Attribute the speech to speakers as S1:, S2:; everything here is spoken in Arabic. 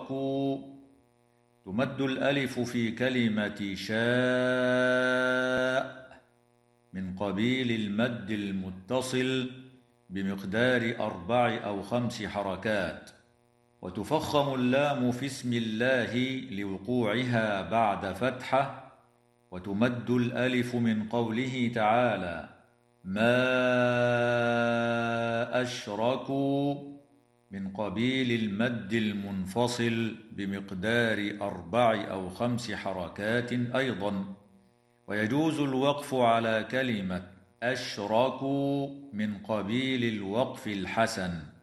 S1: أشركوا. تمد الألف في كلمة شاء من قبيل المد المتصل بمقدار 4 أو 5 حركات، وتفخم اللام في اسم الله لوقوعها بعد فتحة، وتمد الألف من قوله تعالى ما أشركوا من قبيل المد المنفصل بمقدار 4 أو 5 حركات أيضا. ويجوز الوقف على كلمة أشركوا من قبيل الوقف الحسن.